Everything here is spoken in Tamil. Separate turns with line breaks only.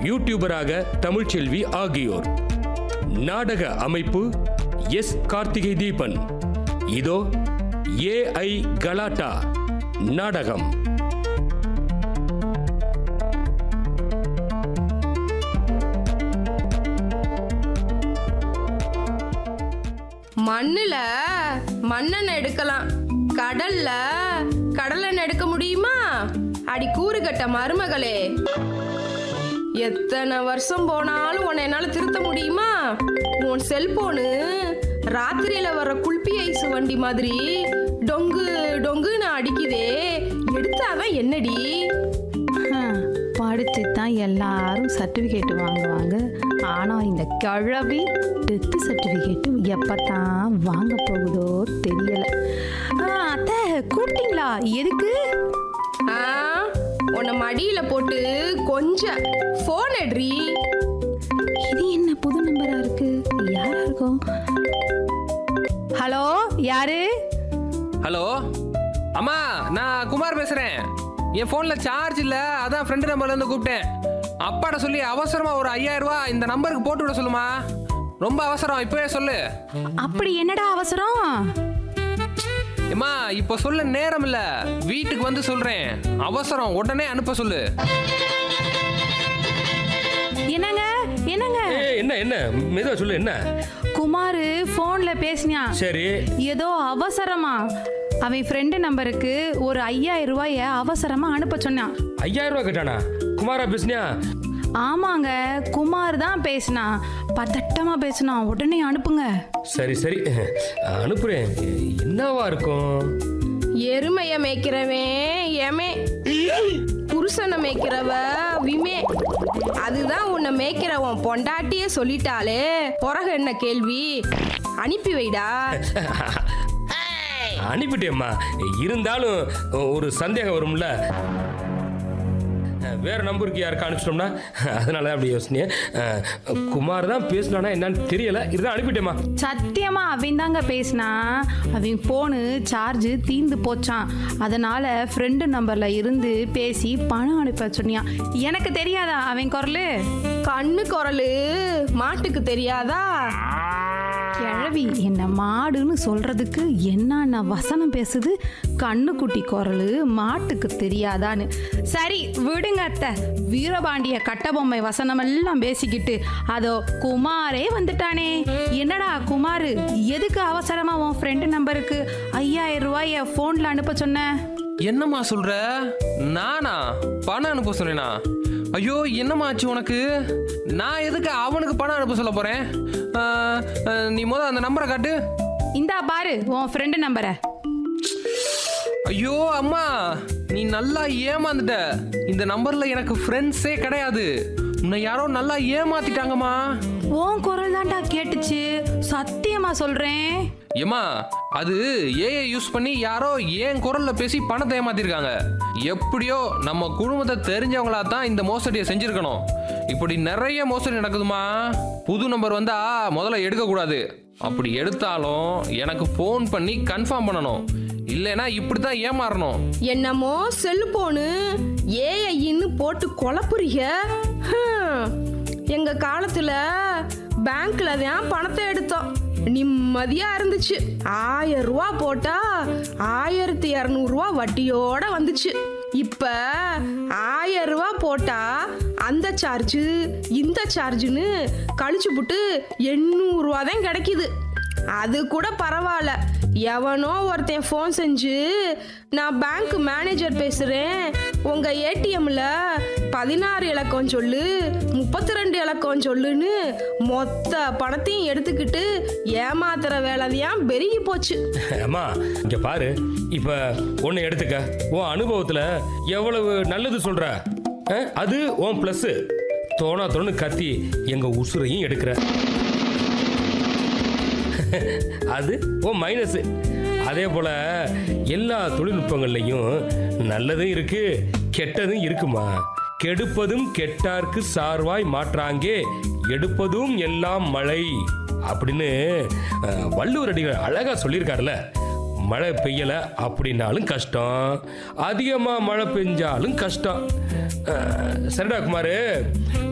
யூடியூபராக தமிழ்ச்செல்வி ஆகியோர். நாடக அமைப்பு எஸ். கார்த்திகை தீபன். இதோ ஏஐ கலாட்டா நாடகம்.
மண்ணுல மண்ணெண்ணெய் எடுக்கலாம், கடல்ல கடலெண்ணெய் எடுக்க முடியுமா? அடி கூறுகட்ட மருமகளே, எத்தனை வருஷம் போனாலும் உன்னை என்னால திருத்த முடியுமா? உன் செல்போனு ராத்திரியில வர குல்பி ஐஸ் வண்டி மாதிரி டொங்கு டொங்குன்னு அடிக்குதே, எடுத்தாதான் என்னடி?
படிச்சு தான் எல்லாரும் சர்டிஃபிகேட் வாங்குவாங்க. ஆனால் இந்த கிழவி டெத்து சர்டிஃபிகேட்டு எப்போத்தான் வாங்க போகுதோ தெரியலை. அத்தை கூப்பிட்டீங்களா? எதுக்கு?
உன்னை மடியில போட்டு கொஞ்சம் ஃபோன் எடுறி.
இது என்ன புது நம்பரா இருக்கு? யாரா இருக்கும்? ஹலோ, யாரு?
ஹலோ அம்மா, நான் குமார் பேசுறேன். என் போன்ல சார்ஜ் இல்ல, அதான் ஃப்ரெண்டு நம்பர்ல இருந்து கூப்பிட்டேன். அப்பாட்ட சொல்லி அவசரமா ஒரு 5000 ரூபாய் இந்த நம்பருக்கு போட்டு விட சொல்லுமா. ரொம்ப அவசரம், இப்பவே சொல்லு.
அப்படி என்னடா அவசரம்?
அம்மா இப்போ சொல்ல நேரம் இல்ல, வீட்டுக்கு வந்து சொல்றேன். அவசரம், உடனே அனுப்ப சொல்லு.
என்னங்க என்னங்க?
என்ன என்ன மெதுவா சொல்லு. என்ன?
குமாரு போன்ல பேசினியா?
சரி.
ஏதோ அவசரமா அவன் ஃப்ரெண்டு நம்பருக்கு ஒரு 5000 ரூபாய அவசரமா அனுப்ப சொன்னான்.
5000 ரூபாய் கேட்டானா? குமாரா பேசுனியா?
ஆமாங்க, குமார் தான் பேசினான். பதட்டமா பேசினான். உடனே அனுப்புங்க.
சரி சரி அனுப்புறேன். என்னவா இருக்கும்?
எருமைய மேய்க்கிறவன் எமே, புருஷனை மேய்க்கிறவ விமே. அதுதான் உன்னை மேய்க்கிறவன் பொண்டாட்டியே சொல்லிட்டாலே, பிறகு என்ன கேள்வி? அனுப்பி வைடா.
அனுப்பிட்டேம்மா. இருந்தாலும் ஒரு சந்தேகம் வரும்ல, வேற நம்பருக்கு யாருக்கு அனுப்பிச்சிட்டோம்னா, அதனால அப்படி யோசனையே. குமார் தான் பேசினானா என்னன்னு தெரியல, இதுதான் அனுப்பிட்டேம்மா.
சத்தியமா அவன் தாங்க பேசினா. அவன் போனு சார்ஜ் தீந்து போச்சான். அதனால ஃப்ரெண்டு நம்பர்ல இருந்து பேசி பணம் அனுப்ப சொன்னியான். எனக்கு தெரியாதா அவன் குரலு?
கண்ணு குரலு மாட்டுக்கு தெரியாதா?
கிழவி என்ன மாடுன்னு சொல்றதுக்கு என்னென்ன வசனம் பேசுது. கண்ணுக்குட்டி குரலு மாட்டுக்கு தெரியாதான்னு. சரி விடுங்க அத்தை. வீரபாண்டிய கட்டபொம்மை வசனம் எல்லாம் பேசிக்கிட்டு அதோ குமாரே வந்துட்டானே. என்னடா குமாரு, எதுக்கு அவசரமா உன் ஃப்ரெண்டு நம்பருக்கு 5000 ரூபாய போன்ல அனுப்ப சொன்ன?
என்னம்மா சொல்ற? நானா பணம் அனுப்ப சொன்னேனா? ஐயோ, என்னம்மா ஆச்சு உனக்கு? நான் எதுக்கு அவனுக்கு பணம் அனுப்ப சொல்ல போறேன்? நீ முதல்ல அந்த நம்பரை காட்டு.
இந்தா பாரு உன் ஃப்ரெண்டு நம்பரை.
ஐயோ அம்மா, நீ நல்லா ஏமாந்துட்ட. இந்த நம்பர்ல எனக்கு ஃப்ரெண்ட்ஸே கிடையாது. உன்னை யாரோ நல்லா ஏமாத்திட்டாங்கம்மா.
உன் குரல் தான்டா கேட்டுச்சு, சத்தியமா சொல்றேன்.
ஏமா, அது ஏஐ யூஸ் பண்ணி யாரோ ஏன் குரல்ல பேசி பணத்தை ஏமாத்திருக்காங்க. எப்படியோ நம்ம குடும்பத்தை தெரிஞ்சவங்களா தான் இந்த மோசடியை செஞ்சிருக்கணும். இப்படி நிறைய மோசடி நடக்குதுமா. புது நம்பர் வந்தா முதல்ல எடுக்க கூடாது. அப்படி எடுத்தாலும் எனக்கு ஃபோன் பண்ணி கன்ஃபார்ம் பண்ணணும். இல்லைன்னா இப்படித்தான் ஏமாறணும்.
என்னமோ செல்போனு ஏஐன்னு போட்டு குழப்புறீங்க. எங்க காலத்துல பேங்க்ல தான் பணத்தை எடுத்தோம், நிம்மதியா இருந்துச்சு. 1000 ரூபா போட்டா 1200 ரூபா வட்டியோட வந்துச்சு. இப்ப 1000 ரூபா போட்டா அந்த சார்ஜ் இந்த சார்ஜுன்னு கழிச்சு புட்டு 800 ரூபா தான் கிடைக்குது. அது கூட பரவாயில்ல, எவனோ ஒருத்தன் ஃபோன் செஞ்சு நான் பேங்க் மேனேஜர் பேசுறேன், உங்க ஏடிஎம்ல 16 இலக்கம் சொல்லு 32 இலக்கம் சொல்லுன்னு மொத்த பணத்தையும் எடுத்துக்கிட்டு ஏமாத்துற வேலைதான் பெருகி போச்சு.
அம்மா இங்க பாரு, இப்ப ஒன்னு எடுத்துக்க. உன் அனுபவத்துல எவ்வளவு நல்லது சொல்ற, அது உன் பிளஸ். தோணா தோணு கத்தி எங்க உசுரையும் எடுக்கிற, அது உன் மைனஸ். அதே போல எல்லா தொழில்நுட்பங்கள்லையும் நல்லதும் இருக்கு கெட்டதும் இருக்குமா. கெடுப்பதும் கெட்டார்க்கு சார்வாய் மாற்றாங்கே, எடுப்பதும் எல்லாம் மழை அப்படின்னு வள்ளுவர் அடிகள் அழகா சொல்லியிருக்காருல்ல. மழை பெய்யல அப்படின்னாலும் கஷ்டம், அதிகமா மழை பெஞ்சாலும் கஷ்டம். சரிடா குமாரு,